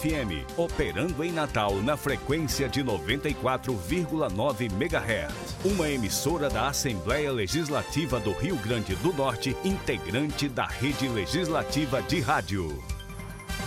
FM, operando em Natal na frequência de 94,9 MHz. Uma emissora da Assembleia Legislativa do Rio Grande do Norte, integrante da Rede Legislativa de Rádio.